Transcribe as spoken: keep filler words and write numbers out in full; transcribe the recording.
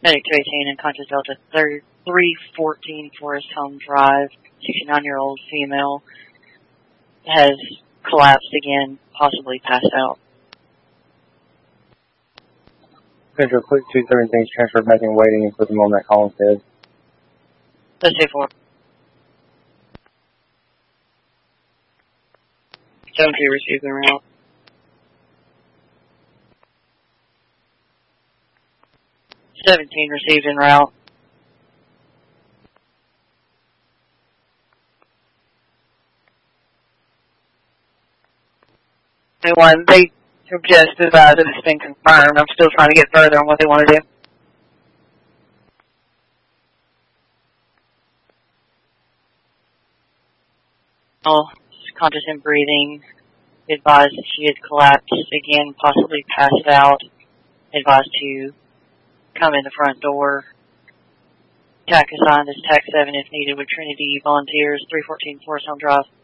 Medic two eighteen and Conscious Delta three fourteen Forest Home Drive, sixty-nine-year-old female, has collapsed again, possibly passed out. Central Quick two seventeen transferred back in waiting and put them on that call instead. Let's do four. seven two received the route. seventeen received en route. Anyone, they have just advised that it's been confirmed. I'm still trying to get further on what they want to do. Oh, conscious and breathing. Advised that she had collapsed again, possibly passed out. Advised to come in the front door. T A C assigned as T A C seven if needed with Trinity Volunteers, three fourteen Forest Home Drive.